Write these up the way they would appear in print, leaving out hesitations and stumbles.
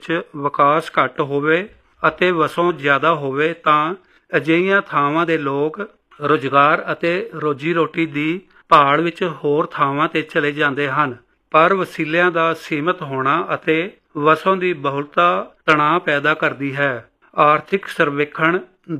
ਵਿੱਚ ਵਿਕਾਸ ਘੱਟ ਹੋਵੇ ਅਤੇ ਵਸੋਂ ਜ਼ਿਆਦਾ ਹੋਵੇ ਤਾਂ ਅਜਿਹੀਆਂ ਥਾਵਾਂ ਦੇ ਲੋਕ ਰੁਜ਼ਗਾਰ ਅਤੇ ਰੋਜੀ ਰੋਟੀ ਦੀ ਭਾਲ ਵਿੱਚ ਹੋਰ ਥਾਵਾਂ 'ਤੇ ਚਲੇ ਜਾਂਦੇ ਹਨ। ਪਰ ਵਸੀਲਿਆਂ ਦਾ ਸੀਮਤ ਹੋਣਾ ਅਤੇ ਵਸੋਂ ਦੀ ਬਹੁਲਤਾ ਤਣਾਅ ਪੈਦਾ ਕਰਦੀ ਹੈ। ਆਰਥਿਕ ਸਰਵੇਖਣ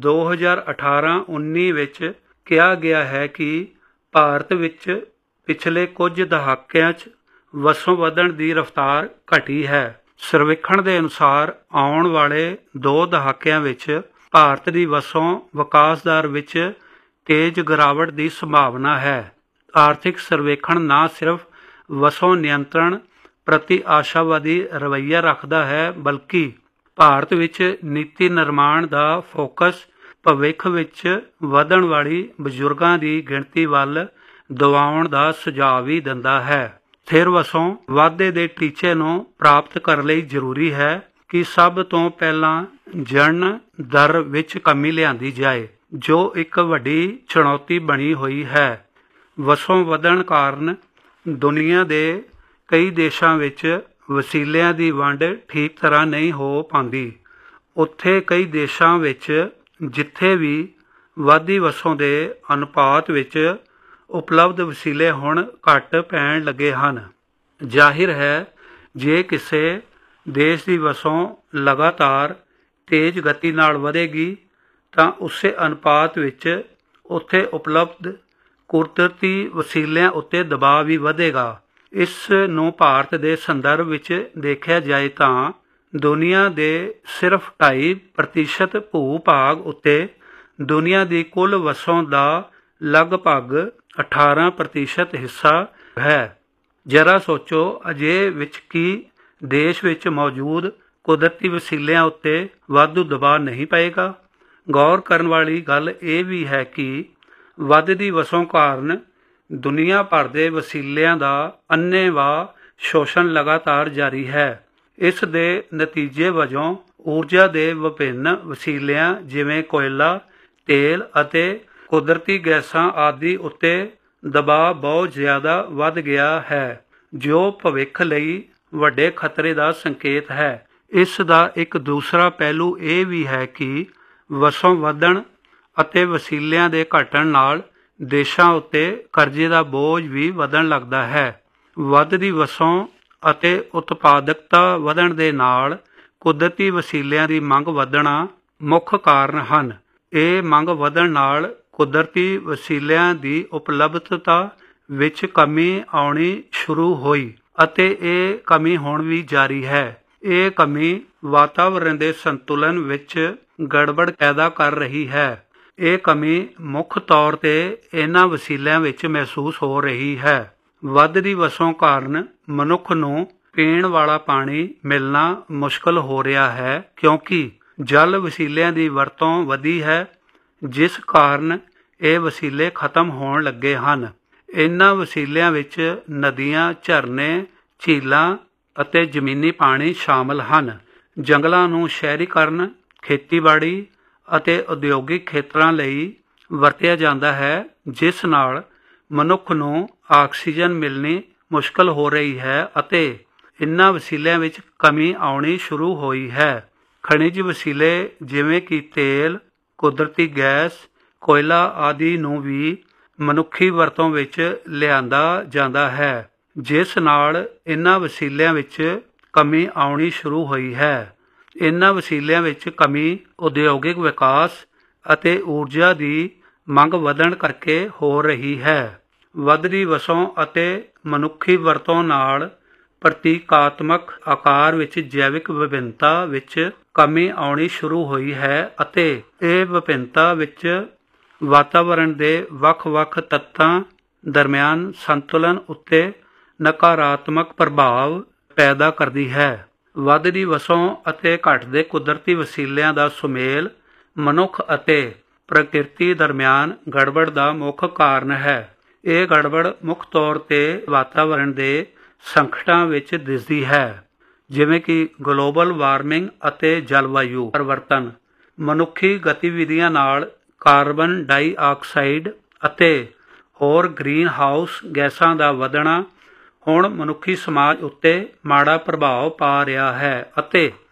2018-19 ਵਿੱਚ ਕਿਹਾ ਗਿਆ ਹੈ ਕਿ ਭਾਰਤ ਵਿੱਚ ਪਿਛਲੇ ਕੁਝ ਦਹਾਕਿਆਂ 'ਚ ਵਸੋਂ ਵਧਣ ਦੀ ਰਫ਼ਤਾਰ ਘਟੀ ਹੈ। ਸਰਵੇਖਣ ਦੇ ਅਨੁਸਾਰ ਆਉਣ ਵਾਲੇ 2 ਦਹਾਕਿਆਂ ਵਿੱਚ ਭਾਰਤ ਦੀ ਵਸੋਂ ਵਿਕਾਸ ਦਰ ਵਿੱਚ ਤੇਜ਼ ਗਿਰਾਵਟ ਦੀ ਸੰਭਾਵਨਾ ਹੈ। ਆਰਥਿਕ ਸਰਵੇਖਣ ਨਾ ਸਿਰਫ ਵਸੋਂ ਨਿਯੰਤਰਣ ਪ੍ਰਤੀ ਆਸ਼ਾਵਾਦੀ ਰਵੱਈਆ ਰੱਖਦਾ ਹੈ ਬਲਕਿ ਭਾਰਤ ਵਿੱਚ ਨੀਤੀ ਨਿਰਮਾਣ ਦਾ ਫੋਕਸ ਭਵਿੱਖ ਵਿੱਚ ਵਧਣ ਵਾਲੀ ਬਜ਼ੁਰਗਾਂ ਦੀ ਗਿਣਤੀ ਵੱਲ ਦਿਵਾਉਣ ਦਾ ਸੁਝਾਅ ਵੀ ਦਿੰਦਾ ਹੈ। ਸਥਿਰ ਵਸੋਂ ਵਾਧੇ ਦੇ ਟੀਚੇ ਨੂੰ ਪ੍ਰਾਪਤ ਕਰਨ ਲਈ ਜ਼ਰੂਰੀ ਹੈ ਕਿ ਸਭ ਤੋਂ ਪਹਿਲਾਂ ਜਣਨ ਦਰ ਵਿੱਚ ਕਮੀ ਲਿਆਂਦੀ ਜਾਏ, ਜੋ ਇੱਕ ਵੱਡੀ ਚੁਣੌਤੀ ਬਣੀ ਹੋਈ ਹੈ। ਵਸੋਂ ਵਧਣ ਕਾਰਨ ਦੁਨੀਆ ਦੇ ਕਈ ਦੇਸ਼ਾਂ ਵਿੱਚ ਵਸੀਲਿਆਂ ਦੀ ਵੰਡ ਠੀਕ ਤਰ੍ਹਾਂ ਨਹੀਂ ਹੋ ਪਾਉਂਦੀ। ਉੱਥੇ ਕਈ ਦੇਸ਼ਾਂ ਵਿੱਚ ਜਿੱਥੇ ਵੀ ਵਾਧੀ ਵਸੋਂ ਦੇ ਅਨੁਪਾਤ ਵਿੱਚ ਉਪਲਬਧ ਵਸੀਲੇ ਹੁਣ ਘੱਟ ਪੈਣ ਲੱਗੇ ਹਨ। ਜ਼ਾਹਿਰ ਹੈ ਜੇ ਕਿਸੇ ਦੇਸ਼ ਦੀ ਵਸੋਂ ਲਗਾਤਾਰ ਤੇਜ਼ ਗਤੀ ਨਾਲ ਵਧੇਗੀ ਤਾਂ ਉਸੇ ਅਨੁਪਾਤ ਵਿੱਚ ਉੱਥੇ ਉਪਲਬਧ ਕੁਦਰਤੀ ਵਸੀਲਿਆਂ ਉੱਤੇ ਦਬਾਅ ਵੀ ਵਧੇਗਾ। ਇਸ ਨੂੰ ਭਾਰਤ ਦੇ ਸੰਦਰਭ ਵਿੱਚ ਦੇਖਿਆ ਜਾਏ ਤਾਂ ਦੁਨੀਆ ਦੇ ਸਿਰਫ 2.5% ਭੂ-ਭਾਗ ਉੱਤੇ ਦੁਨੀਆ ਦੀ ਕੁੱਲ ਵਸੋਂ ਦਾ ਲਗਭਗ 18% ਹਿੱਸਾ ਹੈ। ਜ਼ਰਾ ਸੋਚੋ ਅਜਿਹੇ ਵਿੱਚ ਕੀ ਦੇਸ਼ ਵਿੱਚ ਮੌਜੂਦ ਕੁਦਰਤੀ ਵਸੀਲਿਆਂ ਉੱਤੇ ਵਾਧੂ ਦਬਾਅ ਨਹੀਂ ਪਏਗਾ। ਗੌਰ ਕਰਨ ਵਾਲੀ ਗੱਲ ਇਹ ਵੀ ਹੈ ਕਿ ਵੱਧਦੀ ਵਸੋਂ ਕਾਰਨ ਦੁਨੀਆ ਭਰ ਦੇ ਵਸੀਲਿਆਂ ਦਾ ਅੰਨ੍ਹੇਵਾਹ ਸ਼ੋਸ਼ਣ ਲਗਾਤਾਰ ਜਾਰੀ ਹੈ। ਇਸ ਦੇ ਨਤੀਜੇ ਵਜੋਂ ਊਰਜਾ ਦੇ ਵਿਭਿੰਨ ਵਸੀਲਿਆਂ ਜਿਵੇਂ ਕੋਇਲਾ, ਤੇਲ ਅਤੇ ਕੁਦਰਤੀ ਗੈਸਾਂ ਆਦਿ ਉੱਤੇ ਦਬਾਅ ਬਹੁਤ ਜ਼ਿਆਦਾ ਵੱਧ ਗਿਆ ਹੈ, ਜੋ ਭਵਿੱਖ ਲਈ ਵੱਡੇ ਖਤਰੇ ਦਾ ਸੰਕੇਤ ਹੈ। ਇਸ ਦਾ ਇੱਕ ਦੂਸਰਾ ਪਹਿਲੂ ਇਹ ਵੀ ਹੈ ਕਿ ਵਸੋਂ ਵਧਣ ਅਤੇ ਵਸੀਲਿਆਂ ਦੇ ਘਟਣ ਨਾਲ ਦੇਸ਼ਾਂ ਉੱਤੇ ਕਰਜ਼ੇ ਦਾ ਬੋਝ ਵੀ ਵਧਣ ਲੱਗਦਾ ਹੈ। ਵੱਧਦੀ ਵਸੋਂ ਅਤੇ ਉਤਪਾਦਕਤਾ ਵਧਣ ਦੇ ਨਾਲ ਕੁਦਰਤੀ ਵਸੀਲਿਆਂ ਦੀ ਮੰਗ ਵਧਣਾ ਮੁੱਖ ਕਾਰਨ ਹਨ। ਇਹ ਮੰਗ ਵਧਣ ਨਾਲ ਕੁਦਰਤੀ ਵਸੀਲਿਆਂ ਦੀ ਉਪਲਬਧਤਾ ਵਿੱਚ ਕਮੀ ਆਉਣੀ ਸ਼ੁਰੂ ਹੋਈ ਅਤੇ ਇਹ ਕਮੀ ਹੁਣ ਵੀ ਜਾਰੀ ਹੈ। ਇਹ ਕਮੀ ਵਾਤਾਵਰਣ ਦੇ ਸੰਤੁਲਨ ਵਿੱਚ ਗੜਬੜ ਪੈਦਾ ਕਰ ਰਹੀ ਹੈ। ਇਹ ਕਮੀ ਮੁੱਖ ਤੌਰ 'ਤੇ ਇਹਨਾਂ ਵਸੀਲਿਆਂ ਵਿੱਚ ਮਹਿਸੂਸ ਹੋ ਰਹੀ ਹੈ। ਵੱਧਦੀ ਵਸੋਂ ਕਾਰਨ ਮਨੁੱਖ ਨੂੰ ਪੀਣ ਵਾਲਾ ਪਾਣੀ ਮਿਲਣਾ ਮੁਸ਼ਕਲ ਹੋ ਰਿਹਾ ਹੈ ਕਿਉਂਕਿ ਜਲ ਵਸੀਲਿਆਂ ਦੀ ਵਰਤੋਂ ਵਧੀ ਹੈ, ਜਿਸ ਕਾਰਨ ਇਹ ਵਸੀਲੇ ਖਤਮ ਹੋਣ ਲੱਗੇ ਹਨ। ਇਹਨਾਂ ਵਸੀਲਿਆਂ ਵਿੱਚ ਨਦੀਆਂ, ਝਰਨੇ, ਝੀਲਾਂ ਅਤੇ ਜ਼ਮੀਨੀ ਪਾਣੀ ਸ਼ਾਮਲ ਹਨ। ਜੰਗਲਾਂ ਨੂੰ ਸ਼ਹਿਰੀਕਰਨ, ਖੇਤੀਬਾੜੀ ਅਤੇ ਉਦਯੋਗਿਕ ਖੇਤਰਾਂ ਲਈ ਵਰਤਿਆ ਜਾਂਦਾ ਹੈ, ਜਿਸ ਨਾਲ ਮਨੁੱਖ ਨੂੰ ਆਕਸੀਜਨ ਮਿਲਣੀ ਮੁਸ਼ਕਲ ਹੋ ਰਹੀ ਹੈ ਅਤੇ ਇਹਨਾਂ ਵਸੀਲਿਆਂ ਵਿੱਚ ਕਮੀ ਆਉਣੀ ਸ਼ੁਰੂ ਹੋਈ ਹੈ। ਖਣਿਜ ਵਸੀਲੇ ਜਿਵੇਂ ਕਿ ਤੇਲ, ਕੁਦਰਤੀ ਗੈਸ, ਕੋਇਲਾ ਆਦਿ ਨੂੰ ਵੀ ਮਨੁੱਖੀ ਵਰਤੋਂ ਵਿੱਚ ਲਿਆਂਦਾ ਜਾਂਦਾ ਹੈ, ਜਿਸ ਨਾਲ ਇਹਨਾਂ ਵਸੀਲਿਆਂ ਵਿੱਚ ਕਮੀ ਆਉਣੀ ਸ਼ੁਰੂ ਹੋਈ ਹੈ। ਇਹਨਾਂ ਵਸੀਲਿਆਂ ਵਿੱਚ ਕਮੀ ਉਦਯੋਗਿਕ ਵਿਕਾਸ ਅਤੇ ਊਰਜਾ ਦੀ ਮੰਗ ਵਧਣ ਕਰਕੇ ਹੋ ਰਹੀ ਹੈ। ਵੱਧਦੀ ਵਸੋਂ ਅਤੇ ਮਨੁੱਖੀ ਵਰਤੋਂ ਨਾਲ ਪ੍ਰਤੀਕਾਤਮਕ ਆਕਾਰ ਵਿੱਚ ਜੈਵਿਕ ਵਿਭਿੰਨਤਾ ਵਿੱਚ ਕਮੀ ਆਉਣੀ ਸ਼ੁਰੂ ਹੋਈ ਹੈ ਅਤੇ ਇਹ ਵਿਭਿੰਨਤਾ ਵਿੱਚ ਵਾਤਾਵਰਣ ਦੇ ਵੱਖ-ਵੱਖ ਤੱਤਾਂ ਦਰਮਿਆਨ ਸੰਤੁਲਨ ਉੱਤੇ ਨਕਾਰਾਤਮਕ ਪ੍ਰਭਾਵ ਪੈਦਾ ਕਰਦੀ ਹੈ। ਵੱਧਦੀ ਵਸੋਂ ਅਤੇ ਘਟਦੇ ਕੁਦਰਤੀ ਵਸੀਲਿਆਂ ਦਾ ਸੁਮੇਲ ਮਨੁੱਖ ਅਤੇ ਪ੍ਰਕਿਰਤੀ ਦਰਮਿਆਨ ਗੜਬੜ ਦਾ ਮੁੱਖ ਕਾਰਨ ਹੈ। ਇਹ ਗੜਬੜ ਮੁੱਖ ਤੌਰ 'ਤੇ ਵਾਤਾਵਰਣ ਦੇ ਸੰਕਟਾਂ ਵਿੱਚ ਦਿਸਦੀ ਹੈ, ਜਿਵੇਂ ਕਿ ਗਲੋਬਲ ਵਾਰਮਿੰਗ ਅਤੇ ਜਲਵਾਯੂ ਪਰਿਵਰਤਨ, ਮਨੁੱਖੀ ਗਤੀਵਿਧੀਆਂ ਨਾਲ ਕਾਰਬਨ ਡਾਈਆਕਸਾਈਡ ਅਤੇ ਹੋਰ ਗ੍ਰੀਨ ਹਾਊਸ ਗੈਸਾਂ ਦਾ ਵਧਣਾ ਹੁਣ ਮਨੁੱਖੀ ਸਮਾਜ ਉੱਤੇ ਮਾੜਾ ਪ੍ਰਭਾਵ ਪਾ ਰਿਹਾ ਹੈ ਅਤੇ